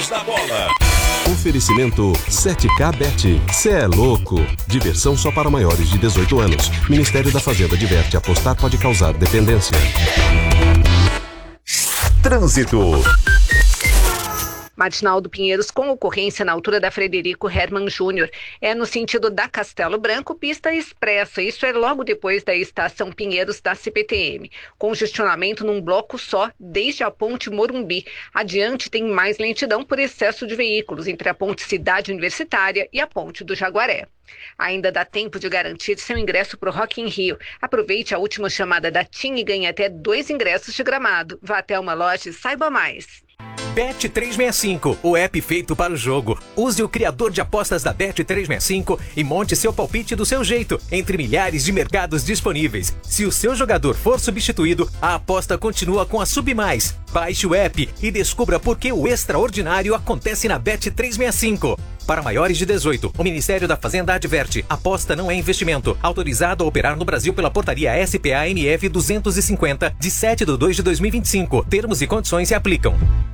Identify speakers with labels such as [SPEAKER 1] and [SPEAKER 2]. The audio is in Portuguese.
[SPEAKER 1] Donos da Bola.
[SPEAKER 2] Oferecimento 7K Bet. Cê é louco. Diversão só para maiores de 18 anos. Ministério da Fazenda adverte: apostar pode causar dependência. Trânsito.
[SPEAKER 3] Matinal do Pinheiros com ocorrência na altura da Frederico Hermann Júnior. É no sentido da Castelo Branco, pista expressa. Isso é logo depois da estação Pinheiros da CPTM. Congestionamento num bloco só, desde a ponte Morumbi. Adiante tem mais lentidão por excesso de veículos entre a ponte Cidade Universitária e a ponte do Jaguaré. Ainda dá tempo de garantir seu ingresso para o Rock in Rio. Aproveite a última chamada da TIM e ganhe até 2 ingressos de gramado. Vá até uma loja e saiba mais.
[SPEAKER 4] Bet365, o app feito para o jogo. Use o criador de apostas da Bet365 e monte seu palpite do seu jeito, entre milhares de mercados disponíveis. Se o seu jogador for substituído, a aposta continua com a Submais. Baixe o app e descubra por que o extraordinário acontece na Bet365. Para maiores de 18, o Ministério da Fazenda adverte: aposta não é investimento. Autorizado a operar no Brasil pela portaria SPA-MF 250, de 7/2/2025. Termos e condições se aplicam.